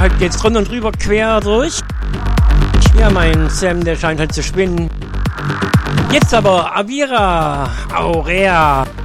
Heute geht's drunter und drüber quer durch. Ja, mein Sam, der scheint halt zu spinnen. Jetzt aber Avira Aurea.